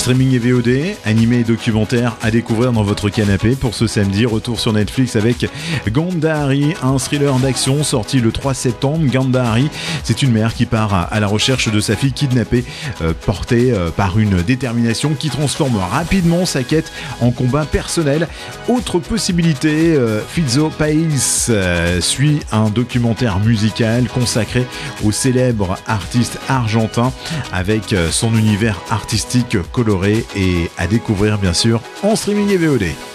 Streaming et VOD, animé et documentaire à découvrir dans votre canapé pour ce samedi. Retour sur Netflix avec Gandhari, un thriller d'action sorti le 3 septembre. Gandhari, c'est une mère qui part à la recherche de sa fille kidnappée, portée par une détermination qui transforme rapidement sa quête en combat personnel. Autre possibilité, Fizzo País suit un documentaire musical consacré au célèbre artiste argentin avec son univers artistique coloré et à découvrir bien sûr en streaming et VOD.